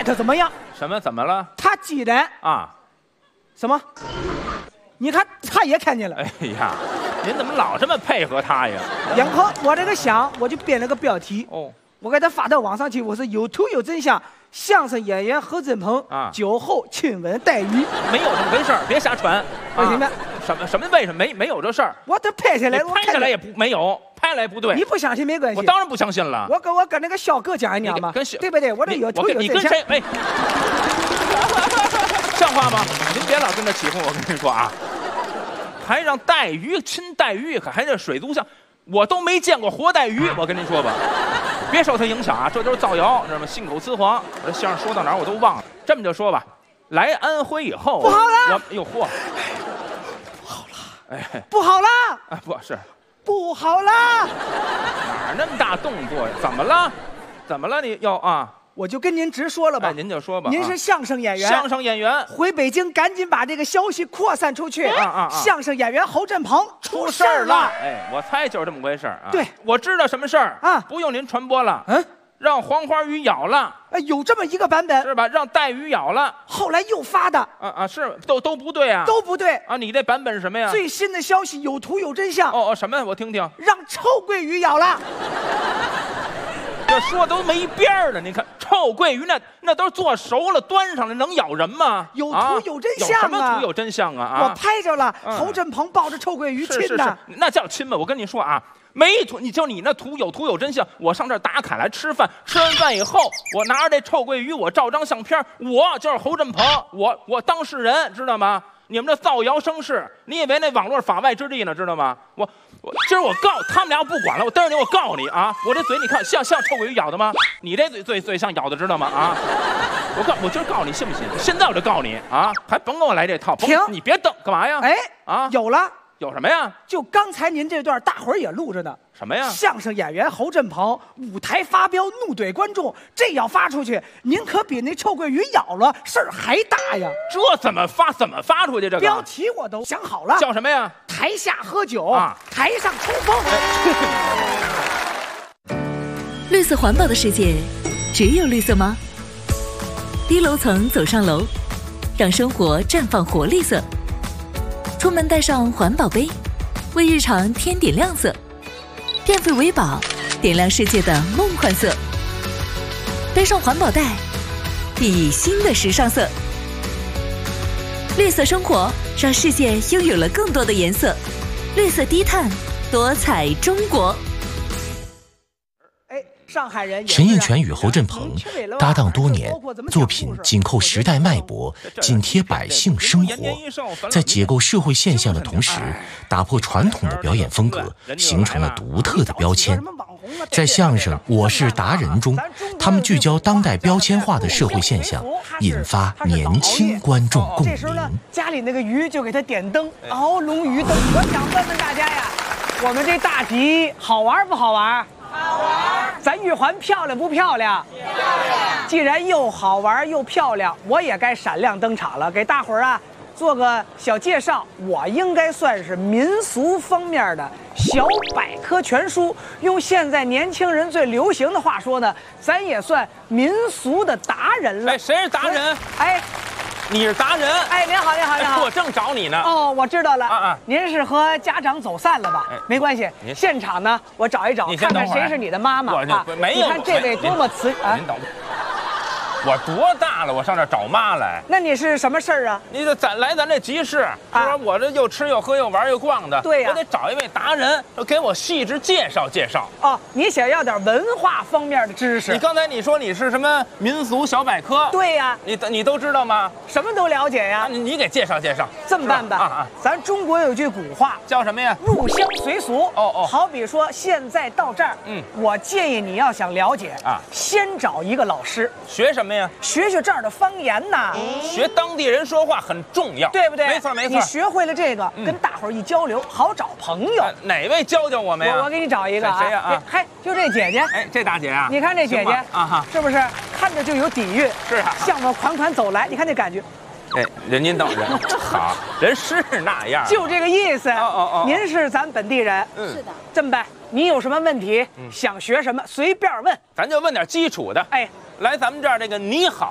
看他怎么样。 什么？怎么了？ 他既然啊， 什么？你看他也看见了。 哎呀，您怎么老这么配合他呀？ 然后我这个想，我就编了个标题。 哦， 我给他发到网上去，我是有图有真相。相声演员何振鹏酒后亲吻黛玉， 没有这么回事儿，别瞎传。 为什么？ 什么？为什么没有这事儿？ 我这拍下来， 拍下来也没有，拍下来不对。 你不相信没关系， 我当然不相信了。 我跟那个小哥讲一讲嘛，对不对？我这有图有真相。 你跟谁？哎，像话吗？您别老跟着起哄，我跟您说啊，还让黛玉亲黛玉，可还是水族箱，我都没见过活黛玉，我跟您说吧。别受他影响啊，这都是造谣，知道吗？信口雌黄。我这相声说到哪儿我都忘了。这么就说吧，来安徽以后， 不好了， 哟嚯， 不好了， 哎， 不好了， 啊，不是， 不好了， 哪那么大动作呀？怎么了？怎么了？你要啊？ 我就跟您直说了吧， 哎，您就说吧。 您是相声演员， 相声演员回北京，赶紧把这个消息扩散出去。相声演员侯振鹏出事儿了。 哎，我猜就是这么回事儿啊。 对， 我知道什么事儿啊， 不用您传播了。 嗯， 让黄花鱼咬了。 哎，有这么一个版本是吧？让黛玉咬了， 后来又发的。 是都不对啊， 都不对啊！你这版本是什么呀？ 最新的消息有图有真相。 哦，什么？我听听。 让臭鳜鱼咬了。 这说都没边儿了，您看臭鳜鱼那都是做熟了端上来，能咬人吗？ 有图有真相啊！ 有什么图有真相啊？ 我拍着了，侯振鹏抱着臭鳜鱼亲的， 那叫亲吗？我跟你说啊，没图，你那图有图有真相。我上这儿打卡来吃饭，吃完饭以后，我拿着这臭鳜鱼，我照张相片，我就是侯振鹏，我当事人，知道吗？你们这造谣生事，你以为那网络法外之地呢？知道吗？我今儿我告他们俩不管了，我逮着你我告你啊！我这嘴你看像臭鳜鱼咬的吗？你这嘴像咬的，知道吗？啊！我今儿告你信不信？现在我就告你啊！还甭跟我来这套！ 停！ 你别瞪，干嘛呀？ 哎啊， 有了。 有什么呀？ 就刚才您这段，大伙儿也录着呢。 什么呀？ 相声演员侯振鹏舞台发飙怒怼观众，这要发出去，您可比那臭鳜鱼咬了事儿还大呀！ 这怎么发出去？这个标题我都想好了， 叫什么呀？ 台下喝酒，台上抽风。 绿色环保的世界，只有绿色吗？低楼层走上楼，让生活绽放活力色。出门带上环保杯，为日常添点亮色。电费为宝，点亮世界的梦幻色。背上环保袋，熠熠新的时尚色。绿色生活，让世界拥有了更多的颜色。绿色低碳，多彩中国。 上海人陈印泉与侯振鹏搭档多年，作品紧扣时代脉搏，紧贴百姓生活，在解构社会现象的同时，打破传统的表演风格，形成了独特的标签。在相声《我是达人》中，他们聚焦当代标签化的社会现象，引发年轻观众共鸣。 家里那个鱼就给他点灯，熬龙鱼灯。我想问问大家呀，我们这大集好玩不好玩？好玩。咱玉环漂亮不漂亮？漂亮。既然又好玩又漂亮，我也该闪亮登场了，给大伙儿做个小介绍。我应该算是民俗方面的小百科全书，用现在年轻人最流行的话说呢，咱也算民俗的达人了。 哎，谁是达人？ 哎， 你是达人。 哎，您好，您好，您好。 我正找你呢。 哦，我知道了。您是和家长走散了吧？没关系，现场呢，我找一找，看看谁是你的妈妈啊？ 没有， 你看这位多么慈啊！ 您等。我多大了？我上这找妈来？ 那你是什么事儿啊？ 你得咱这集市，说我这又吃又喝又玩又逛的， 对呀， 我得找一位达人，给我细致介绍介绍。 哦，你想要点文化方面的知识？ 你刚才你说你是什么民俗小百科？ 对呀， 你都知道吗？ 什么都了解呀。 你给介绍介绍。 这么办吧，咱中国有句古话叫什么呀？ 入乡随俗。 哦。 好比说现在到这儿，我建议你要想了解先找一个老师学什么呀？ 学这儿的方言呐， 学当地人说话很重要， 对不对？ 没错。 你学会了这个，跟大伙儿一交流，好找朋友。 哪位教我们呀？ 我给你找一个谁呀？ 嘿，就这姐姐。 哎，这大姐啊， 你看这姐姐是不是看着就有底蕴？ 是啊， 向我款款走来，你看这感觉。 哎，您等着，好人是那样， 就这个意思。您是咱本地人， 是的。 这么办，你有什么问题，想学什么，随便问， 咱就问点基础的。 哎， 来咱们这儿这个你好。